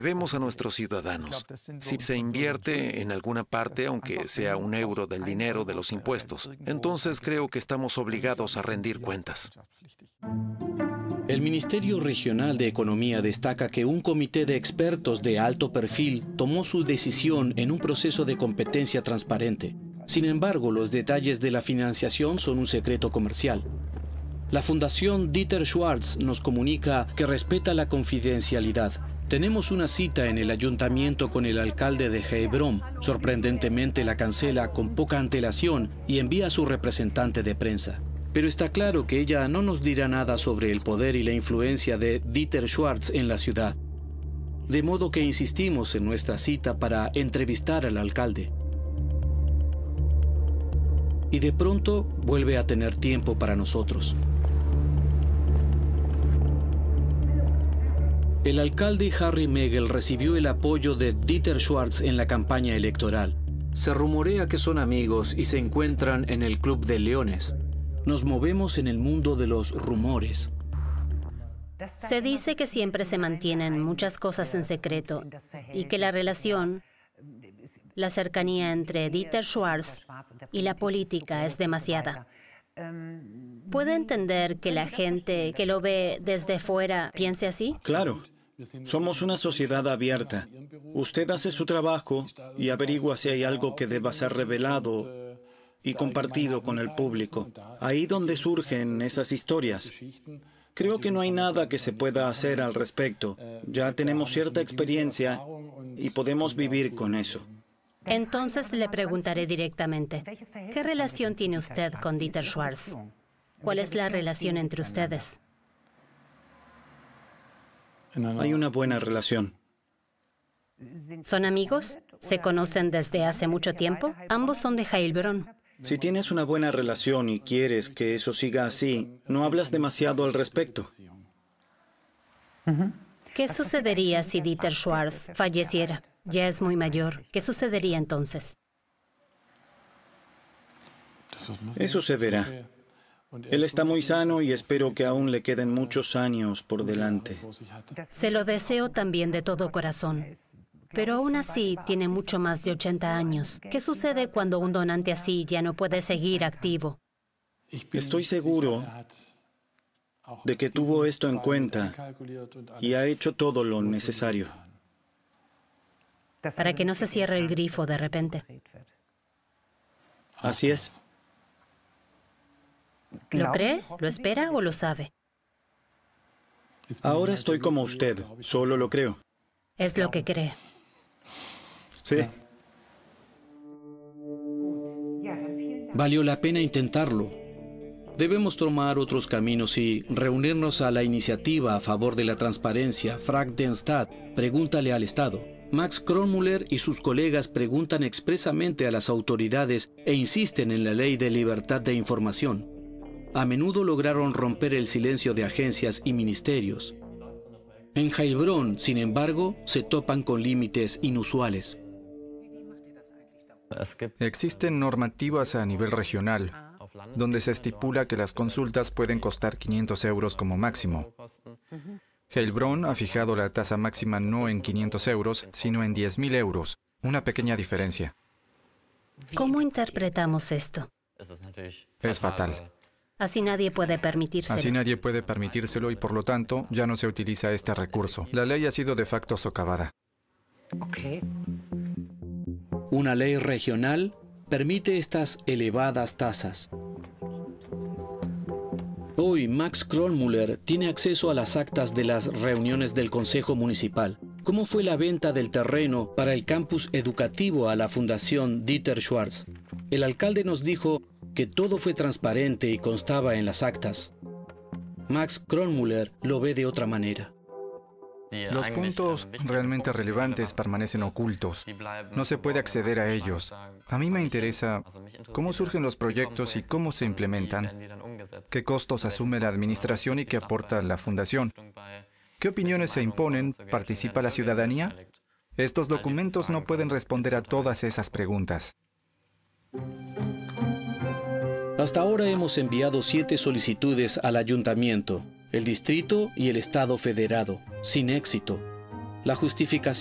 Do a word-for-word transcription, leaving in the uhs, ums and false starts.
Vemos a nuestros ciudadanos. Si se invierte en alguna parte, aunque sea un euro del dinero de los impuestos, entonces creo que estamos obligados a rendir cuentas. El Ministerio Regional de Economía destaca que un comité de expertos de alto perfil tomó su decisión en un proceso de competencia transparente. Sin embargo, los detalles de la financiación son un secreto comercial. La Fundación Dieter Schwartz nos comunica que respeta la confidencialidad. Tenemos una cita en el ayuntamiento con el alcalde de Heilbronn. Sorprendentemente la cancela con poca antelación y envía a su representante de prensa. Pero está claro que ella no nos dirá nada sobre el poder y la influencia de Dieter Schwartz en la ciudad. De modo que insistimos en nuestra cita para entrevistar al alcalde. Y de pronto vuelve a tener tiempo para nosotros. El alcalde Harry Megel recibió el apoyo de Dieter Schwartz en la campaña electoral. Se rumorea que son amigos y se encuentran en el Club de Leones. Nos movemos en el mundo de los rumores. Se dice que siempre se mantienen muchas cosas en secreto y que la relación, la cercanía entre Dieter Schwartz y la política es demasiada. ¿Puede entender que la gente que lo ve desde fuera piense así? Claro. Somos una sociedad abierta. Usted hace su trabajo y averigua si hay algo que deba ser revelado y compartido con el público. Ahí donde surgen esas historias. Creo que no hay nada que se pueda hacer al respecto. Ya tenemos cierta experiencia y podemos vivir con eso. Entonces le preguntaré directamente, ¿qué relación tiene usted con Dieter Schwartz? ¿Cuál es la relación entre ustedes? Hay una buena relación. ¿Son amigos? ¿Se conocen desde hace mucho tiempo? Ambos son de Heilbronn. Si tienes una buena relación y quieres que eso siga así, no hablas demasiado al respecto. ¿Qué sucedería si Dieter Schwartz falleciera? Ya es muy mayor. ¿Qué sucedería entonces? Eso se verá. Él está muy sano y espero que aún le queden muchos años por delante. Se lo deseo también de todo corazón. Pero aún así tiene mucho más de ochenta años. ¿Qué sucede cuando un donante así ya no puede seguir activo? Estoy seguro de que tuvo esto en cuenta y ha hecho todo lo necesario. Para que no se cierre el grifo de repente. Así es. ¿Lo cree? ¿Lo espera o lo sabe? Ahora estoy como usted, solo lo creo. Es lo que cree. Sí. Valió la pena intentarlo. Debemos tomar otros caminos y reunirnos a la iniciativa a favor de la transparencia. Frag den Staat, pregúntale al Estado. Max Kronmüller y sus colegas preguntan expresamente a las autoridades e insisten en la ley de libertad de información. A menudo lograron romper el silencio de agencias y ministerios. En Heilbronn, sin embargo, se topan con límites inusuales. Existen normativas a nivel regional, donde se estipula que las consultas pueden costar quinientos euros como máximo. Heilbronn ha fijado la tasa máxima no en quinientos euros, sino en diez mil euros, una pequeña diferencia. ¿Cómo interpretamos esto? Es fatal. Así nadie puede permitírselo. Así nadie puede permitírselo y por lo tanto ya no se utiliza este recurso. La ley ha sido de facto socavada. Una ley regional permite estas elevadas tasas. Hoy Max Kronmüller tiene acceso a las actas de las reuniones del Consejo Municipal. ¿Cómo fue la venta del terreno para el campus educativo a la Fundación Dieter Schwartz? El alcalde nos dijo que todo fue transparente y constaba en las actas. Max Kronmüller lo ve de otra manera. Los puntos realmente relevantes permanecen ocultos. No se puede acceder a ellos. A mí me interesa cómo surgen los proyectos y cómo se implementan, qué costos asume la administración y qué aporta la fundación, qué opiniones se imponen, participa la ciudadanía. Estos documentos no pueden responder a todas esas preguntas. Hasta ahora hemos enviado siete solicitudes al ayuntamiento, el distrito y el estado federado, sin éxito. La justificación